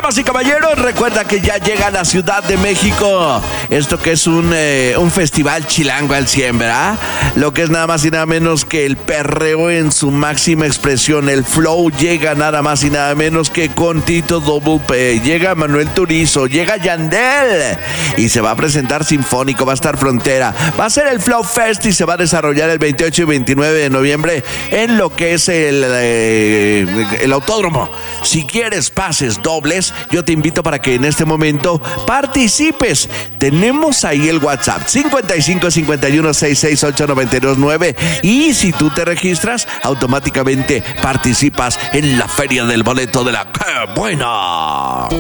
Damas y caballeros, recuerda que ya llega a la Ciudad de México esto que es un festival chilango al 100, ¿verdad? Lo que es nada más y nada menos que el perreo en su máxima expresión. El flow llega nada más y nada menos que con Tito Double P. Llega Manuel Turizo, llega Yandel y se va a presentar sinfónico, va a estar Frontera. Va a ser el Flow Fest y se va a desarrollar el 28 y 29 de noviembre en lo que es el autódromo. Si quieres pases dobles, yo te invito para que en este momento participes. Tenemos ahí el WhatsApp 55 51 668 929 y si tú te registras, automáticamente participas en la feria del boleto de la ¡Qué buena!